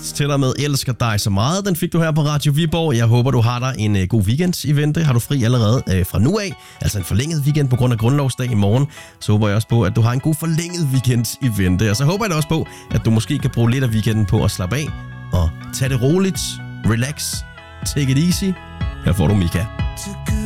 playlist til dig med Elsker dig så meget. Den fik du her på Radio Viborg. Jeg håber, du har dig en god weekend i vente. Har du fri allerede fra nu af, altså en forlænget weekend på grund af grundlovsdag i morgen, så håber jeg også på, at du har en god forlænget weekend i vente. Og så håber jeg også på, at du måske kan bruge lidt af weekenden på at slappe af og tage det roligt, relax, take it easy. Her får du Mika.